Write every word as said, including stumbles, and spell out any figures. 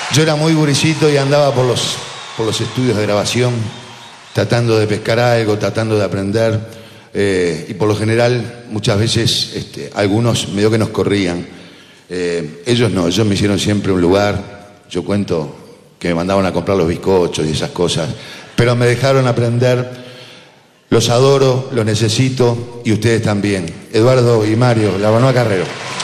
Yo era muy gurisito y andaba por los, por los estudios de grabación, tratando de pescar algo, tratando de aprender. Eh, y por lo general, muchas veces, este, algunos medio que nos corrían. Eh, ellos no, ellos me hicieron siempre un lugar. Yo cuento que me mandaban a comprar los bizcochos y esas cosas. Pero me dejaron aprender. Los adoro, los necesito y ustedes también. Eduardo y Mario, La Banoa Carrero.